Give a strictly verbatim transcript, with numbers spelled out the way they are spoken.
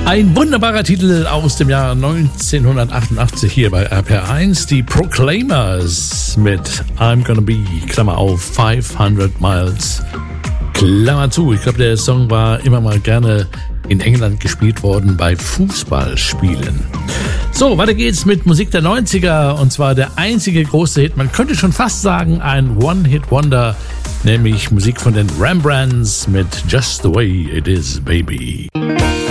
Ein wunderbarer Titel aus dem Jahr neunzehnhundertachtundachtzig hier bei R P R eins, die Proclaimers mit I'm Gonna Be, Klammer auf, fünfhundert Miles, Klammer zu. Ich glaube, der Song war immer mal gerne in England gespielt worden bei Fußballspielen. So, weiter geht's mit Musik der neunziger und zwar der einzige große Hit, man könnte schon fast sagen ein One-Hit-Wonder, nämlich Musik von den Rembrandts mit Just the Way It Is, Baby.